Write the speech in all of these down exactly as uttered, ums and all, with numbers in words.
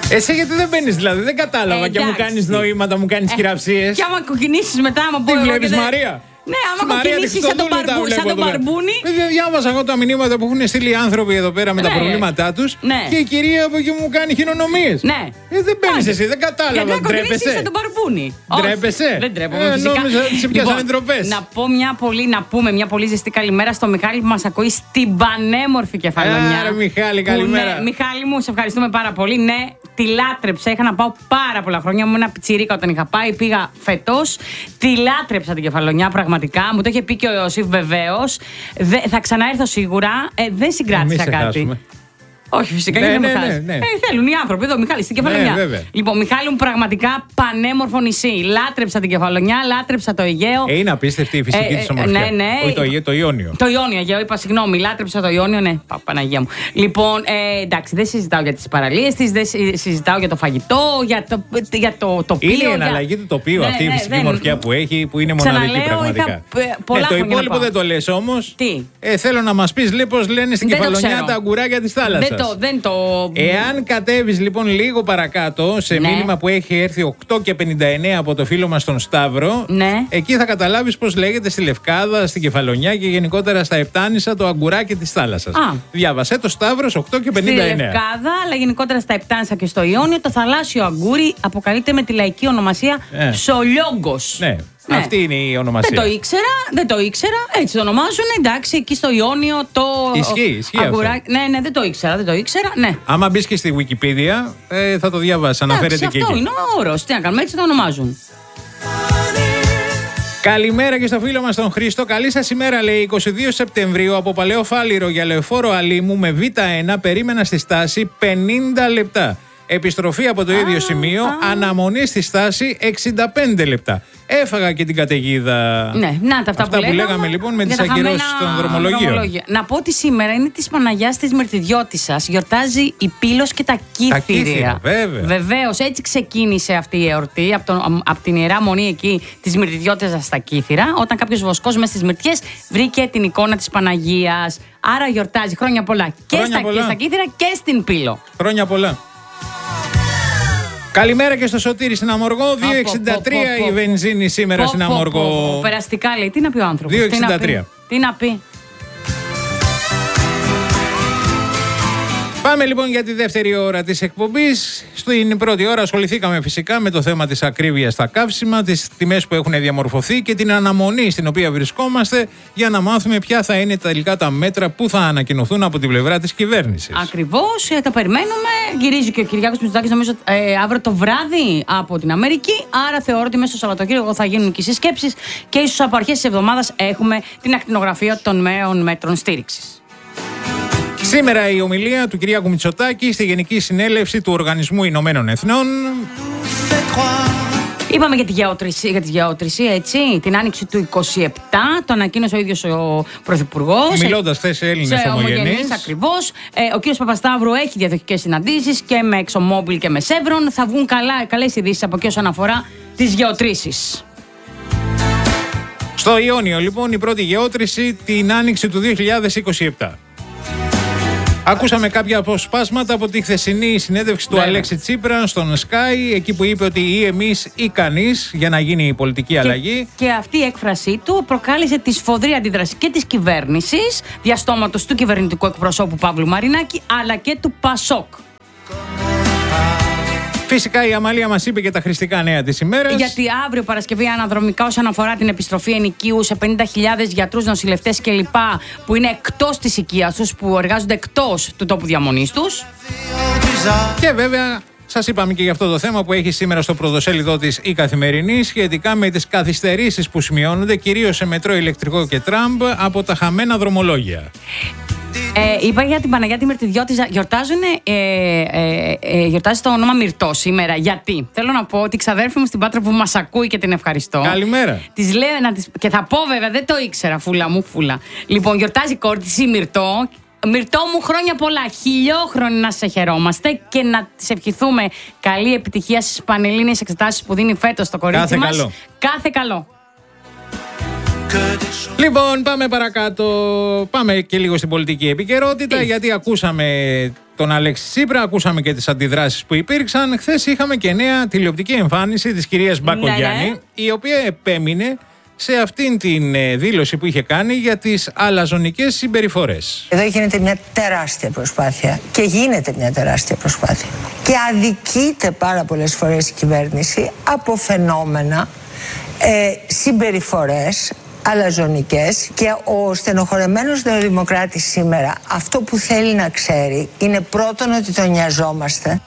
Εσύ γιατί δεν μπαίνεις, δηλαδή, δεν κατάλαβα. Ε, και μου κάνεις νοήματα, μου κάνεις ε, χειραψίες. Και άμα κοκκινήσεις μετά, άμα πω. Τι βλέπεις, Μαρία? Ναι, άμα κοκκινήσεις σαν τον, μπαρμπού, σαν τον μπαρμπούνι. Διάβασα εγώ τα μηνύματα που έχουν στείλει οι άνθρωποι εδώ πέρα με ναι. τα προβλήματά τους. Ναι. Και η κυρία από εκεί μου κάνει χειρονομίες. Ναι. Ε, δεν μπαίνεις εσύ, δεν κατάλαβα. Γιατί κοκκινήσεις σαν τον μπαρμπούνι. Ντρέπεσαι? Δεν ντρέπομαι. Ε, νόμιζα ότι σε πιάσανε ντροπές. Να πω μια πολύ, να πούμε μια πολύ ζεστή καλημέρα στο Μιχάλη που μας ακούει στην πανέμορφη Κεφαλονιά. Άρα, Μιχάλη, καλημέρα. Ναι, Μιχάλη μου, σε ευχαριστούμε πάρα πολύ. Ναι, τη λάτρεψα. Είχα να πάω πάρα πολλά χρόνια. Μου ένα πιτσιρίκα όταν είχα πάει. Πήγα φετός. Τη λάτρεψα την Κεφαλονιά, πραγματικά. Μου το είχε πει και ο Ιωσήφ βεβαίως. Θα ξαναέρθω σίγουρα. Ε, δεν συγκράτησα κάτι. Χάσουμε. Όχι, φυσικά ναι, δεν ναι, με ναι, ναι. ε, θέλουν οι άνθρωποι εδώ, Μιχάλη, στην Κεφαλονιά. Ναι, λοιπόν, Μιχάλη μου, πραγματικά πανέμορφο νησί. Λάτρεψα την Κεφαλονιά, λάτρεψα το Αιγαίο. Ε, είναι απίστευτη η φυσική ε, της ομορφιά. Ναι, ναι. Όχι το Αιγαίο, το Ιόνιο. Το Ιόνιο, Αιγαίο, είπα συγγνώμη. Λάτρεψα το Ιόνιο, ναι. Πα, Παναγία μου. Λοιπόν, ε, εντάξει, δεν συζητάω για τις παραλίες της, δεν συζητάω για το φαγητό, για το, για το τοπίο. Είναι η για... εναλλαγή του τοπίου ναι, αυτή η ναι, φυσική δεν... μορφιά που έχει, που είναι μοναδική πραγματικά. Το υπόλοιπο δεν το λες όμως. Θέλω να μας πεις λίγο πώς λένε στην Κεφαλονιά τα αγκουράκια της θάλασσας. Δεν το. Εάν κατέβεις λοιπόν λίγο παρακάτω σε ναι. μήνυμα που έχει έρθει οκτώ και πενήντα εννέα από το φίλο μας τον Σταύρο, ναι. εκεί θα καταλάβεις πώς λέγεται στη Λευκάδα, στην Κεφαλονιά και γενικότερα στα Επτάνησα το αγκουράκι της θάλασσας. Α. Διάβασε το Σταύρος οκτώ και πενήντα εννέα. Στη Λευκάδα, αλλά γενικότερα στα Επτάνησα και στο Ιόνιο, το θαλάσσιο αγκούρι αποκαλείται με τη λαϊκή ονομασία ε. ψολιόγκος. Ναι. Ναι. Αυτή είναι η ονομασία. Δεν το ήξερα, δεν το ήξερα. Έτσι το ονομάζουν. Εντάξει, εκεί στο Ιόνιο το. Ισχύει, ισχύει. Αγκουράκι. Ναι, ναι, δεν το ήξερα, δεν το ήξερα. Ναι. Άμα μπει και στη Wikipedia, ε, θα το διαβάσει. Αναφέρεται και εκεί. Αυτό είναι ο όρος. Τι να κάνουμε, έτσι το ονομάζουν. Καλημέρα και στο φίλο μας τον Χρήστο. Καλή σας ημέρα, λέει. είκοσι δύο Σεπτεμβρίου από Παλαιό Φάληρο για Λεωφόρο Αλήμου με Β ένα περίμενα στη στάση πενήντα λεπτά. Επιστροφή από το α, ίδιο σημείο, α. αναμονή στη στάση εξήντα πέντε λεπτά. Έφαγα και την καταιγίδα. Ναι, να τα αυτά, αυτά που, που λέγαμε λοιπόν με τις ακυρώσεις των δρομολογίων. Να πω ότι σήμερα είναι της Παναγιάς της Μυρτιδιώτισσας. Γιορτάζει η Πύλος και τα Κύθυρια. Βεβαίως, έτσι ξεκίνησε αυτή η εορτή από, τον, από την Ιερά Μονή εκεί της Μυρτιδιώτισσας στα Κύθυρα, όταν κάποιος βοσκός μέσα στις Μυρτιές βρήκε την εικόνα της Παναγίας. Άρα γιορτάζει χρόνια πολλά και, χρόνια στα, πολλά. και στα Κύθυρα και στην Πύλο. Χρόνια πολλά. Καλημέρα και στο Σωτήρι στην Αμοργό. δύο εξήντα τρία η βενζίνη σήμερα πω, στην Αμοργό. Περαστικά λέει. Τι να πει ο άνθρωπος. δύο εξήντα τρία. Τι να πει. Πάμε λοιπόν για τη δεύτερη ώρα της εκπομπής. Στην πρώτη ώρα ασχοληθήκαμε φυσικά με το θέμα της ακρίβειας στα καύσιμα, τις τιμές που έχουν διαμορφωθεί και την αναμονή στην οποία βρισκόμαστε για να μάθουμε ποια θα είναι τελικά τα μέτρα που θα ανακοινωθούν από την πλευρά της κυβέρνησης. Ακριβώς, τα περιμένουμε. Γυρίζει και ο Κυριάκος Μητσοτάκης νομίζω ε, αύριο το βράδυ από την Αμερική. Άρα θεωρώ ότι μέσα στο Σαββατοκύριακο θα γίνουν και οι συσκέψεις και ίσως από αρχές της εβδομάδας έχουμε την ακτινογραφία των νέων μέτρων στήριξης. Σήμερα η ομιλία του Κυριάκου Μητσοτάκη στη Γενική Συνέλευση του Οργανισμού Ηνωμένων Εθνών. Είπαμε για τη γεώτρηση, για τη γεώτρηση, έτσι, την άνοιξη του είκοσι επτά, το ανακοίνωσε ο ίδιος ο Πρωθυπουργός. Μιλώντας χθες σε Έλληνες ομογενείς. Ακριβώς. Ε, ο κύριος Παπασταύρου έχει διαδοχικές συναντήσεις και με ExxonMobil και με Chevron. Θα βγουν καλά, καλές ειδήσεις από εκεί όσον αφορά τις γεωτρήσεις. Στο Ιόνιο, λοιπόν, η πρώτη γεώτρηση την άνοιξη του δύο χιλιάδες είκοσι επτά. Ακούσαμε κάποια αποσπάσματα από τη χθεσινή συνέντευξη του Αλέξη Τσίπρα στον Sky, εκεί που είπε ότι ή εμείς ή κανείς για να γίνει η πολιτική αλλαγή. Και, και αυτή η έκφρασή του προκάλεσε τη σφοδρή αντίδραση και της κυβέρνησης, διαστόματος του κυβερνητικού εκπροσώπου Παύλου Μαρινάκη, αλλά και του Πασόκ. Φυσικά η Αμαλία μας είπε και τα χρηστικά νέα της ημέρας. Γιατί αύριο Παρασκευή αναδρομικά όσον αφορά την επιστροφή ενοικίου σε πενήντα χιλιάδες γιατρούς, νοσηλευτές κλπ. Που είναι εκτός της οικίας τους, που εργάζονται εκτός του τόπου διαμονής τους. Και βέβαια σας είπαμε και για αυτό το θέμα που έχει σήμερα στο πρωτοσέλιδό της η Καθημερινή σχετικά με τις καθυστερήσεις που σημειώνονται κυρίως σε μετρό, ηλεκτρικό και τραμ από τα χαμένα δρομολόγια. Ε, είπα για την Παναγιά τη Μυρτιδιώτισσα. Γιορτάζουν, ε, ε, ε, γιορτάζει το όνομα Μυρτώ σήμερα. Γιατί? Θέλω να πω ότι η ξαδέρφη μου στην Πάτρα που μας ακούει και την ευχαριστώ. Καλημέρα. Της λέω να της, και θα πω βέβαια, δεν το ήξερα, φούλα μου, φούλα. Λοιπόν, γιορτάζει η κόρη της η Μυρτώ. Μυρτώ μου, χρόνια πολλά. Χιλιόχρονοι να σε χαιρόμαστε και να της ευχηθούμε καλή επιτυχία στις πανελλήνιες εξετάσεις που δίνει φέτος το κορίτσι μας. Κάθε καλό. Κάθε καλό. Λοιπόν, πάμε παρακάτω. Πάμε και λίγο στην πολιτική επικαιρότητα, γιατί ακούσαμε τον Αλέξη Τσίπρα, ακούσαμε και τις αντιδράσεις που υπήρξαν. Χθες είχαμε και νέα τηλεοπτική εμφάνιση της κυρίας Μπακογιάννη, ναι, ναι. η οποία επέμεινε σε αυτήν την δήλωση που είχε κάνει για τις αλαζονικές συμπεριφορές. Εδώ γίνεται μια τεράστια προσπάθεια και γίνεται μια τεράστια προσπάθεια. Και αδικείται πάρα πολλές φορές η κυβέρνηση από φαινόμενα, ε, συμπεριφορές αλαζονικές, και ο στενοχωρεμένος νεοδημοκράτης σήμερα αυτό που θέλει να ξέρει είναι πρώτον ότι τον νοιαζόμαστε.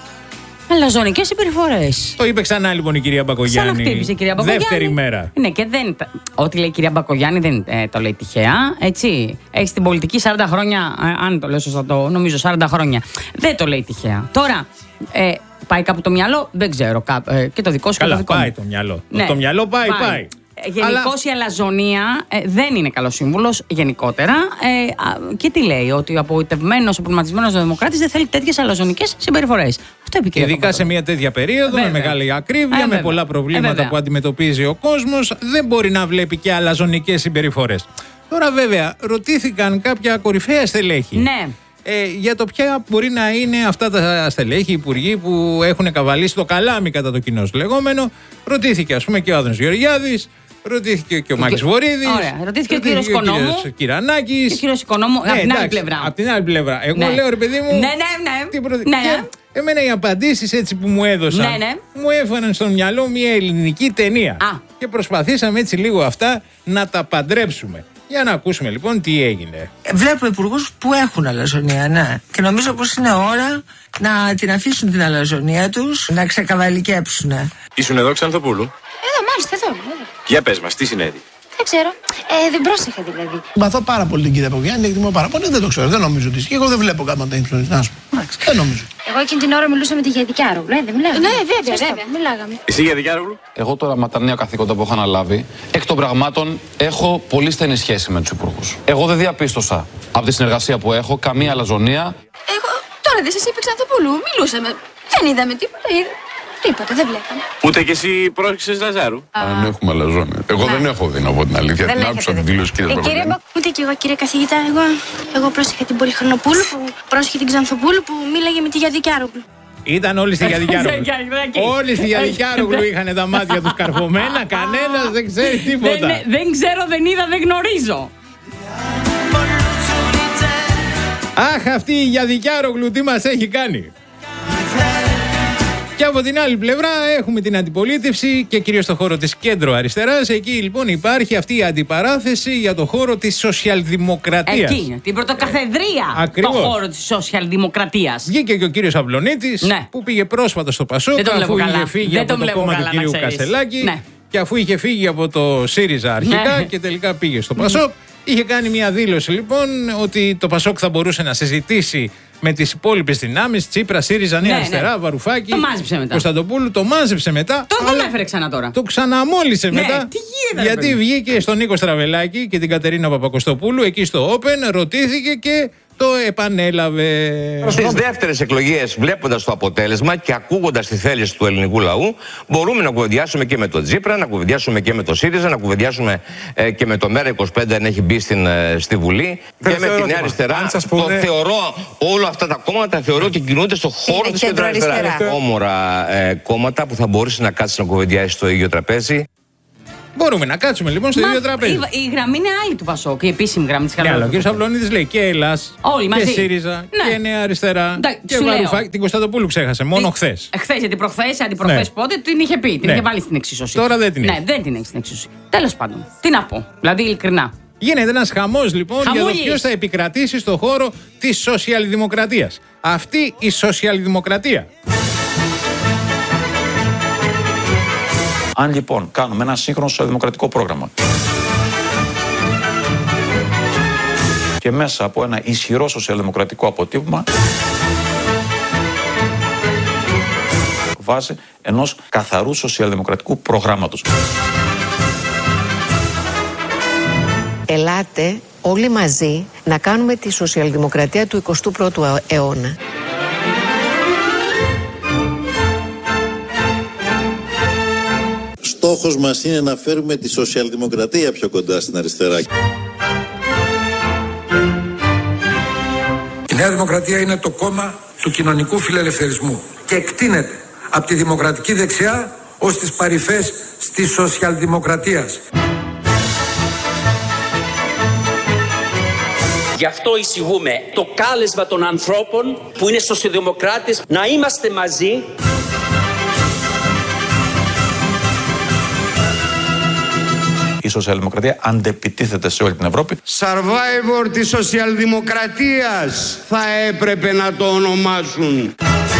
Αλαζονικές συμπεριφορές. Το είπε ξανά λοιπόν η κυρία Μπακογιάννη. Ξαναχτύπησε η κυρία Μπακογιάννη. Δεύτερη μέρα. Ναι, και δεν. Ό,τι λέει η κυρία Μπακογιάννη δεν ε, το λέει τυχαία. Έτσι. Έχει την πολιτική σαράντα χρόνια. Ε, αν το λέω σωστά, το νομίζω σαράντα χρόνια. Δεν το λέει τυχαία. Τώρα. Ε, πάει κάπου το μυαλό, δεν ξέρω. Κά, ε, και το δικό σου. Καλά, και το δικό πάει μου. το μυαλό. Ναι. Το μυαλό πάει, πάει. πάει. Γενικώς αλλά... η αλαζονία ε, δεν είναι καλός σύμβουλος γενικότερα. Ε, α, και τι λέει, ότι ο απογοητευμένος, ο προβληματισμένος δημοκράτης δεν θέλει τέτοιες αλαζονικές συμπεριφορές. Αυτό είπε και ειδικά σε μια τέτοια περίοδο, βέβαια, με μεγάλη ακρίβεια, ε, με πολλά προβλήματα ε, που αντιμετωπίζει ο κόσμος, δεν μπορεί να βλέπει και αλαζονικές συμπεριφορές. Τώρα, βέβαια, ρωτήθηκαν κάποια κορυφαία στελέχη. Ναι. Ε, για το ποια μπορεί να είναι αυτά τα στελέχη, υπουργοί που έχουν καβαλήσει το καλάμι κατά το κοινό λεγόμενο. Ρωτήθηκε, ας πούμε, και ο Άδωνης Γεωργιάδης. Ρωτήθηκε και ο Μάκης Βορίδης. Ωραία. Ρωτήθηκε και ο κύριος Οικονόμου. Ο Κυρανάκης. Και ο κύριος Οικονόμου. Ναι, από την εντάξει, άλλη πλευρά. Από την άλλη πλευρά. Εγώ ναι. λέω, ρε παιδί μου. Ναι, ναι, ναι. Τι προτι... ναι, ναι. Και εμένα οι απαντήσεις έτσι που μου έδωσαν, ναι, ναι. μου έφεραν στο μυαλό μια ελληνική ταινία. Α. Και προσπαθήσαμε έτσι λίγο αυτά να τα παντρέψουμε. Για να ακούσουμε λοιπόν τι έγινε. Βλέπω υπουργούς που έχουν αλαζονία, ναι. Και νομίζω πως είναι ώρα να την αφήσουν την αλαζονία τους, να ξεκαβαλικέψουν. Ήσουν εδώ, Ξανθοπούλου? Εδώ, μάλιστα, εδώ. εδώ. Για πες μας, τι συνέβη? Δεν ξέρω. Ε, δεν πρόσεχα δηλαδή. Συμπαθώ πάρα πολύ την κυρία Μπακογιάννη, την εκτιμώ πάρα πολύ. Δεν το ξέρω, δεν νομίζω ότι ισχύει. Εγώ δεν βλέπω κάποιο να την να σου πω. Δεν νομίζω. Εγώ εκείνη την ώρα μιλούσα με τη Γιαδικιάρογλου, ε, δεν μιλάγαμε. Ναι, βέβαια, βέβαια. Μιλάγαμε. Εσύ, Γιαδικιάρογλου? Εγώ τώρα με τα νέα καθήκοντα που έχω αναλάβει, εκ των πραγμάτων έχω πολύ στενή σχέση με τους υπουργούς. Εγώ δεν διαπίστωσα από τη συνεργασία που έχω καμία αλαζονία. Εγώ τώρα δεν σας είπε Ξανθοπούλου, μιλούσαμε. Δεν είδαμε τίποτα. Τίποτα, δεν βλέπαμε. Ούτε κι εσύ πρόσεξες Λαζάρου? Αν έχουμε αλαζόνια. Εγώ δεν έχω δει να πω την αλήθεια. Την άκουσα την δήλωση κύριε Μπακογιάννη. Ούτε κι εγώ, κύριε καθηγητά. Εγώ, εγώ πρόσεχα την Πολυχρονοπούλου, που πρόσεχε την Ξανθοπούλου που μίλαγε με τη Γιαδικιάρογλου. Ήταν όλοι στη Γιαδικιάρογλου. Όλοι στη Γιαδικιάρογλου είχαν τα μάτια τους καρφωμένα. Κανένας δεν ξέρει τίποτα. Δεν ξέρω, δεν είδα, δεν γνωρίζω. Αχ, αυτή η Γιαδικιάρογλου τι μας έχει κάνει. Και από την άλλη πλευρά έχουμε την αντιπολίτευση και κυρίως στο χώρο της κέντρο αριστεράς. Εκεί λοιπόν υπάρχει αυτή η αντιπαράθεση για το χώρο της σοσιαλδημοκρατίας. Εκεί, την πρωτοκαθεδρία το χώρο της σοσιαλδημοκρατίας. Βγήκε και ο κύριος Αυλωνίτης, ναι, που πήγε πρόσφατα στο Πασόκ, αφού είχε φύγει Δεν από το κόμμα του κυρίου Κασελάκη, ναι, και αφού είχε φύγει από το ΣΥΡΙΖΑ αρχικά, ναι, και τελικά πήγε στο Πασόκ. Είχε κάνει μια δήλωση λοιπόν ότι το Πασόκ θα μπορούσε να συζητήσει με τις υπόλοιπες δυνάμεις, Τσίπρα, ΣΥΡΙΖΑ, Νέα, ναι, Αριστερά, ναι, Βαρουφάκη, το μάζεψε μετά. Κωνσταντοπούλου, το μάζεψε μετά. Το τον έφερε ξανά τώρα. Το ξαναμόλυσε, ναι, μετά. Τι γίνεται, γιατί βγήκε στον Νίκο Στραβελάκη και την Κατερίνα Παπακοστοπούλου εκεί στο Open, ρωτήθηκε και το επανέλαβε. Στις δεύτερες εκλογές, βλέποντας το αποτέλεσμα και ακούγοντας τη θέληση του ελληνικού λαού, μπορούμε να κουβεντιάσουμε και με τον Τσίπρα, να κουβεντιάσουμε και με το ΣΥΡΙΖΑ, να κουβεντιάσουμε ε, και με το ΜΕΡΑ είκοσι πέντε αν έχει μπει στην, ε, στη Βουλή. Και με τη Νέα Αριστερά. Πούνε... Το θεωρώ, όλα αυτά τα κόμματα θεωρώ ότι κινούνται στον χώρο της κεντροαριστεράς. Όμορα ε, κόμματα που θα μπορούσε να κάτσει να κουβεντιάσει στο ίδιο τραπέζι. Μπορούμε να κάτσουμε λοιπόν στο Μα, ίδιο τραπέζι. Η, η γραμμή είναι άλλη του Πασόκ, η επίσημη γραμμή της Χαλαρότητας. Ναι, ο κ. Αυλωνίτης λέει και Ελλάς, και ΣΥΡΙΖΑ, ναι, και Νέα Αριστερά, Ντα, και Βαρουφάκη. Την Κωνσταντοπούλου ξέχασε, μόνο χθες. Χθες, γιατί προχθές, αντιπροχθές, ναι, πότε την είχε πει, την, ναι, είχε βάλει στην εξίσωση. Τώρα δεν την έχει. Ναι, δεν την έχει στην εξίσωση. Τέλος πάντων, τι να πω, δηλαδή ειλικρινά. Γίνεται ένας χαμός λοιπόν Χαμούλης. για το ποιος θα επικρατήσει στο χώρο της σοσιαλδημοκρατίας. Αυτή η σοσιαλδημοκρατία. Αν λοιπόν κάνουμε ένα σύγχρονο σοσιαλδημοκρατικό πρόγραμμα και μέσα από ένα ισχυρό σοσιαλδημοκρατικό αποτύπωμα βάσει ενός καθαρού σοσιαλδημοκρατικού προγράμματος. Ελάτε όλοι μαζί να κάνουμε τη σοσιαλδημοκρατία του εικοστού πρώτου αιώνα. Στόχος Στόχος μας είναι να φέρουμε τη σοσιαλδημοκρατία πιο κοντά στην αριστερά. Η Νέα Δημοκρατία είναι το κόμμα του κοινωνικού φιλελευθερισμού και εκτείνεται από τη δημοκρατική δεξιά ως τις παρυφές της σοσιαλδημοκρατίας. Γι' αυτό εισηγούμε το κάλεσμα των ανθρώπων που είναι σοσιαλδημοκράτες να είμαστε μαζί. Η σοσιαλδημοκρατία αντεπιτίθεται σε όλη την Ευρώπη. Survivor της σοσιαλδημοκρατίας θα έπρεπε να το ονομάσουν.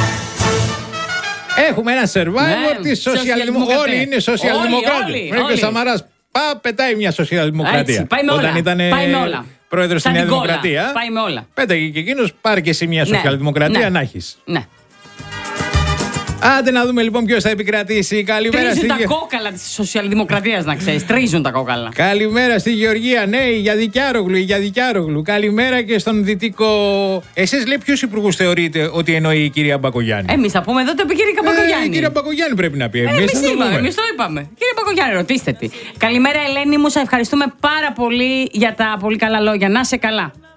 Έχουμε ένα survivor ναι, της σοσιαλδημοκρατίας. Όλοι είναι σοσιαλδημοκράτες. Μέχρι ο Σαμαράς πά, πετάει μια σοσιαλδημοκρατία. Έτσι, πάει με όλα. Όταν ήταν πάει με όλα. πρόεδρος στη Νέα Δημοκρατία. Πάει με όλα. Πέταγε και εκείνος, πάρε και εσύ μια σοσιαλδημοκρατία ναι. να έχεις. Ναι. Άντε να δούμε λοιπόν ποιος θα επικρατήσει. Καλημέρα. Τρίζουν στη... τα κόκαλα της σοσιαλδημοκρατίας, να ξέρεις. Τρίζουν τα κόκαλα. Καλημέρα στη Γεωργία. Ναι, για Δικιάρογλου, για Δικιάρογλου. Καλημέρα και στον Δυτικό. Εσείς λέει ποιους υπουργούς θεωρείτε ότι εννοεί η κυρία Μπακογιάννη? Εμείς θα πούμε εδώ το είπε η κυρία Μπακογιάννη. Ε, η κυρία Μπακογιάννη πρέπει να πει. Ε, εμείς, εμείς, είπαμε, εμείς το είπαμε. Κύριε Μπακογιάννη, ρωτήστε τι. Καλημέρα, Ελένη μου. Σας ευχαριστούμε πάρα πολύ για τα πολύ καλά λόγια. Να σε καλά.